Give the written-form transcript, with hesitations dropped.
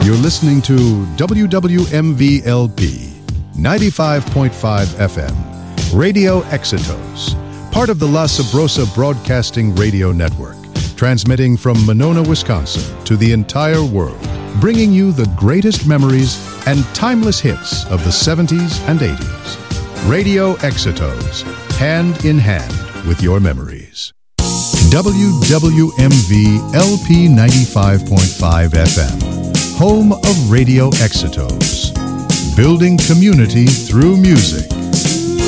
You're listening to WWMV-LP 95.5 FM, Radio Exitos, part of the La Sabrosa Broadcasting Radio Network, transmitting from Monona, Wisconsin to the entire world, bringing you the greatest memories and timeless hits of the 70s and 80s. Radio Exitos, hand in hand with your memories. WWMV-LP 95.5 FM, home of Radio Exitos, building community through music.